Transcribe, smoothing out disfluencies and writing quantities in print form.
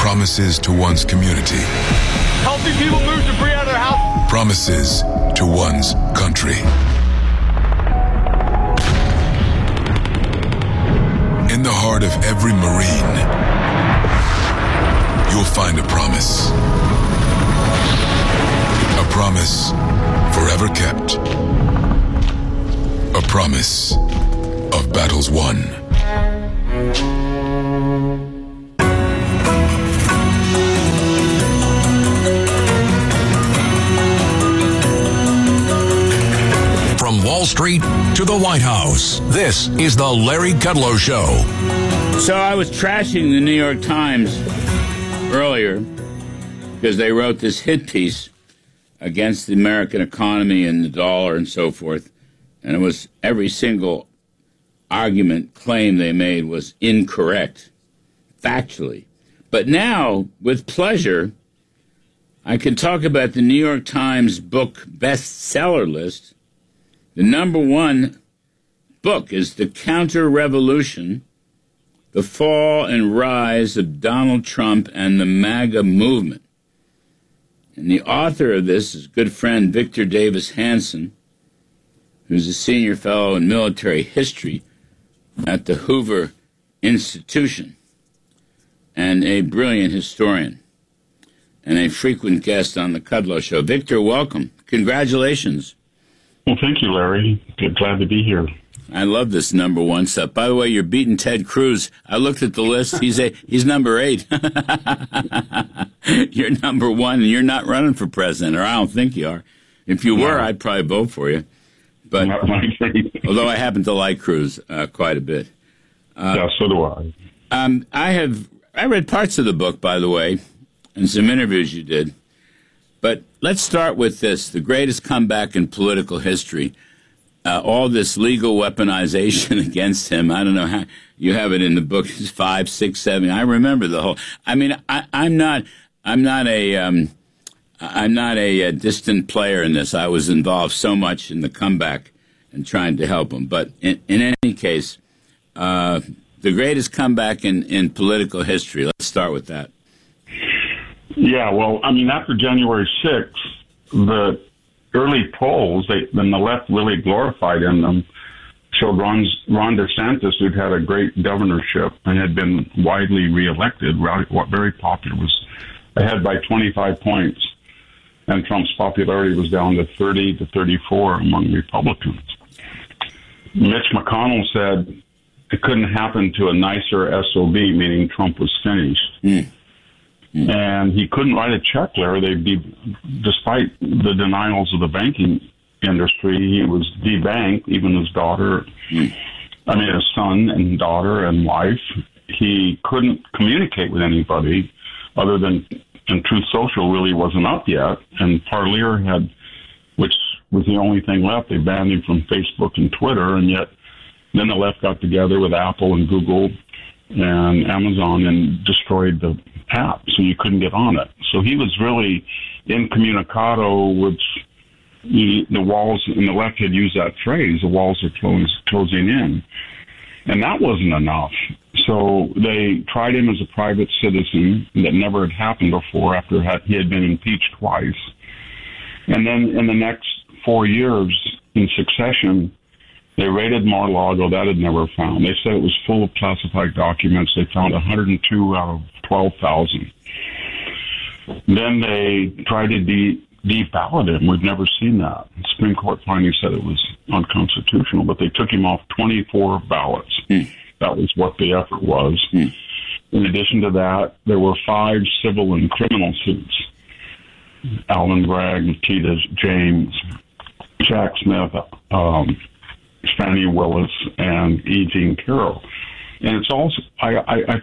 Promises to one's community. Helping people move debris out of their house. Promises to one's country. In the heart of every Marine, you'll find a promise. A promise forever kept. A promise of battles won. From Wall Street to the White House, this is the Larry Kudlow Show. So I was trashing the New York Times earlier because they wrote this hit piece against the American economy and the dollar and so forth. And it was every single argument, claim they made was incorrect, factually. But now, with pleasure, I can talk about the New York Times book bestseller list. The number one book is The Counter-Revolution, The Fall and Rise of Donald Trump and the MAGA Movement. And the author of this is good friend Victor Davis Hanson, who's a senior fellow in military history at the Hoover Institution and a brilliant historian and a frequent guest on the Kudlow Show. Victor, welcome. Congratulations. Well, thank you, Larry. Glad to be here. I love this number one stuff. By the way, you're beating Ted Cruz. I looked at the list. He's number 8. You're number 1, and you're not running for president, or I don't think you are. If you were, I'd probably vote for you. But not my favorite. Although I happen to like Cruz quite a bit. Yeah, so do I. I read parts of the book, by the way, and some interviews you did. But let's start with this, the greatest comeback in political history. All this legal weaponization against him. I don't know how you have it in the book. It's 5, 6, 7. I remember the whole. I mean, I'm not a distant player in this. I was involved so much in the comeback and trying to help him. But in any case, the greatest comeback in political history. Let's start with that. Yeah, well, I mean, after January 6th, the early polls, then the left really glorified in them, showed Ron DeSantis, who'd had a great governorship and had been widely reelected, very popular, was ahead by 25 points. And Trump's popularity was down to 30 to 34 among Republicans. Mitch McConnell said it couldn't happen to a nicer SOB, meaning Trump was finished. And he couldn't write a check, Larry. Despite the denials of the banking industry, he was debanked, even his daughter, his son and daughter and wife. He couldn't communicate with anybody other than, and Truth Social really wasn't up yet. And Parler which was the only thing left. They banned him from Facebook and Twitter, and yet then the left got together with Apple and Google and Amazon and destroyed the app, so you couldn't get on it. So he was really incommunicado, which the walls, and the left had used that phrase, the walls are closing in. And that wasn't enough. So they tried him as a private citizen. That never had happened before after he had been impeached twice. And then in the next 4 years in succession, they raided Mar-a-Lago. That had never found. They said it was full of classified documents. They found 102 out of 12,000. Then they tried to de-ballot him. We've never seen that. The Supreme Court finally said it was unconstitutional, but they took him off 24 ballots. That was what the effort was. In addition to that, there were 5 civil and criminal suits. Alvin Bragg, Nikita James, Jack Smith, Fannie Willis, and E. Jean Carroll. And it's also, I